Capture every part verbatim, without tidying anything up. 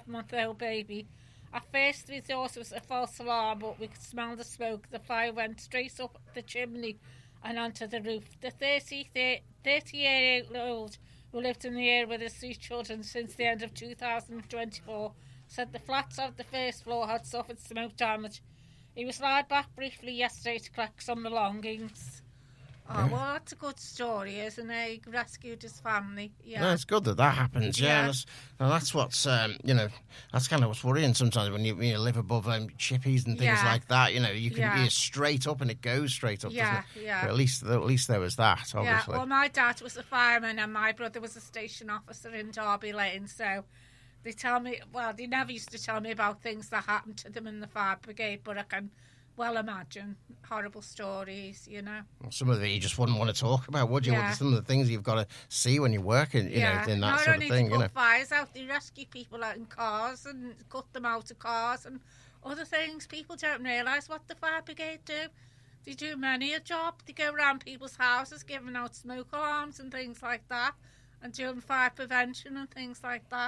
eleven-month-old baby. At first we thought it was a false alarm, but we could smell the smoke. The fire went straight up the chimney and onto the roof. The thirty-year-old who lived in the area with his three children since the end of two thousand twenty-four said the flats of the first floor had suffered smoke damage. He was lied back briefly yesterday to collect some belongings. Oh, yeah. Well, that's a good story, isn't it? He rescued his family. Yeah, no, it's good that that happens. Yeah, yeah. That's, well, that's what's um, you know, that's kind of what's worrying sometimes when you, when you live above um, chippies and things yeah. like that. You know, you can yeah. be straight up and it goes straight up. Yeah, doesn't it? yeah. But at least, at least there was that. Obviously. Yeah. Well, my dad was a fireman and my brother was a station officer in Derby Lane, so. They tell me, well, they never used to tell me about things that happened to them in the fire brigade, but I can well imagine horrible stories, you know. Well, some of it you just wouldn't want to talk about, would you? Yeah. Some of the things you've got to see when you're working, you yeah. know, in that Not sort of thing, you know. Not only to put fires out, they rescue people out in cars and cut them out of cars and other things. People don't realise what the fire brigade do. They do many a job. They go around people's houses giving out smoke alarms and things like that and doing fire prevention and things like that.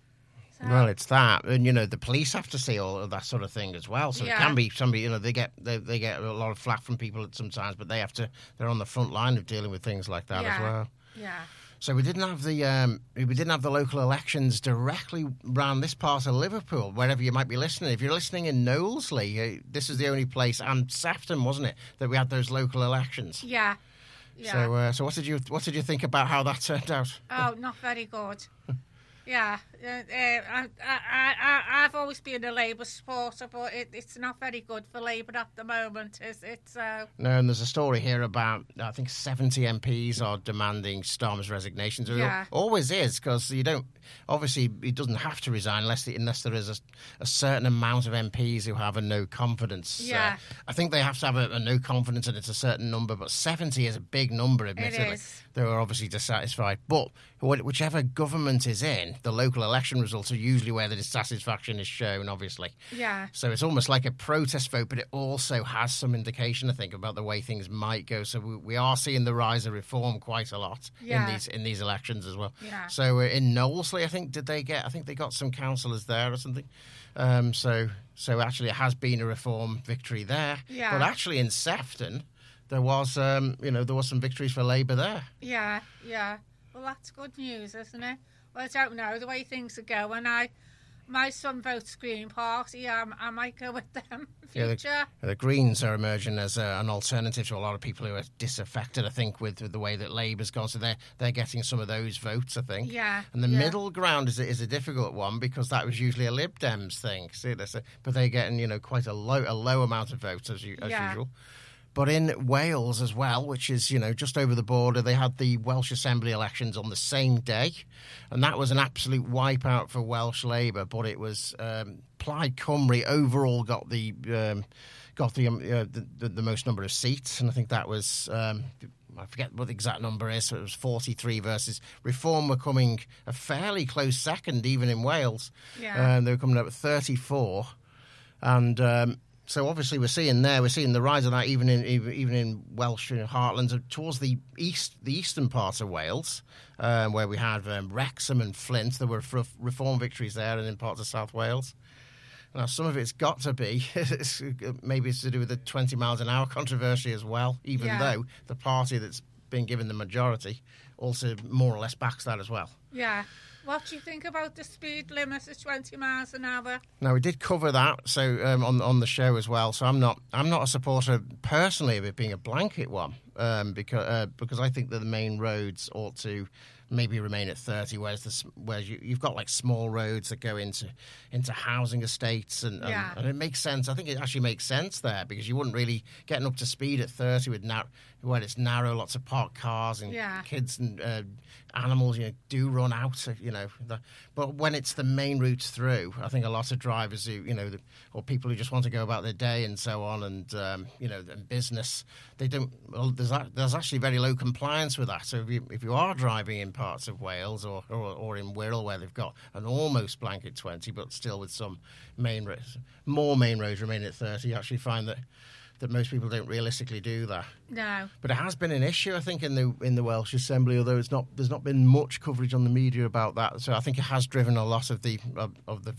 Well, it's that, and you know the police have to see all of that sort of thing as well. So yeah. it can be somebody, you know, they get they, they get a lot of flack from people sometimes, but they have to. They're on the front line of dealing with things like that yeah. as well. Yeah. So we didn't have the um, we didn't have the local elections directly around this part of Liverpool, wherever you might be listening. If you're listening in Knowlesley, uh, this is the only place, and Sefton, wasn't it, that we had those local elections? Yeah. Yeah. So, uh, so what did you what did you think about how that turned out? Oh, not very good. Yeah, uh, uh, I, I, I, I've always been a Labour supporter, but it, it's not very good for Labour at the moment, is it? So... No, and there's a story here about, I think, seventy M Ps are demanding Starmer's resignation. So yeah. It always is, because you don't, obviously, he doesn't have to resign unless, unless there is a, a certain amount of M Ps who have a no confidence. Yeah. Uh, I think they have to have a, a no confidence and it's a certain number, but seventy is a big number, admittedly. It is. They were obviously dissatisfied. But whichever government is in, the local election results are usually where the dissatisfaction is shown, obviously. Yeah. So it's almost like a protest vote, but it also has some indication, I think, about the way things might go. So we, we are seeing the rise of reform quite a lot yeah. in these in these elections as well. Yeah. So uh, in Knowlesley, I think, did they get? I think they got some councillors there or something. Um, so so actually, it has been a reform victory there. Yeah. But actually, in Sefton, there was um, you know there was some victories for Labour there. Yeah. Yeah. Well, that's good news, isn't it? Well, I don't know the way things are going. I, my son votes Green Party. Um, I might go with them in future. Yeah, the, the Greens are emerging as a, an alternative to a lot of people who are disaffected, I think, with, with the way that Labour's gone. So they're they're getting some of those votes, I think. Yeah. And the yeah. middle ground is a, is a difficult one because that was usually a Lib Dems thing. See, that's a, but they're getting you know quite a low a low amount of votes as, you, as yeah. usual. But in Wales as well, which is, you know, just over the border, they had the Welsh Assembly elections on the same day. And that was an absolute wipeout for Welsh Labour. But it was um, Plaid Cymru overall got the um, got the, um, uh, the, the the most number of seats. And I think that was, um, I forget what the exact number is, so it was forty-three versus Reform were coming a fairly close second, even in Wales. Yeah. Um, they were coming up at thirty-four. And... Um, So obviously we're seeing there, we're seeing the rise of that even in even in Welsh heartlands towards the east, the eastern part of Wales, um, where we had um, Wrexham and Flint. There were reform victories there, and in parts of South Wales. Now some of it's got to be it's, maybe it's to do with the twenty miles an hour controversy as well. Even yeah. though the party that's been given the majority also more or less backs that as well. Yeah. What do you think about the speed limit of twenty miles an hour? Now we did cover that, so um, on on the show as well. So I'm not I'm not a supporter personally of it being a blanket one, um, because uh, because I think that the main roads ought to maybe remain at thirty, whereas the whereas you, you've got like small roads that go into into housing estates, and, and, yeah. and it makes sense. I think it actually makes sense there because you wouldn't really getting up to speed at thirty with nar- when it's narrow, lots of parked cars and yeah. kids and uh, animals, you know, do run out, you know. The, but when it's the main routes through, I think a lot of drivers who, you know, the, or people who just want to go about their day and so on, and um, you know, and business, they don't. Well, there's there's actually very low compliance with that. So if you if you are driving in parts of Wales or or, or in Wirral where they've got an almost blanket twenty, but still with some main roads, more main roads remaining at thirty, you actually find that. that most people don't realistically do that. No. But it has been an issue, I think, in the in the Welsh Assembly, although it's not there's not been much coverage on the media about that. So I think it has driven a lot of the of, of the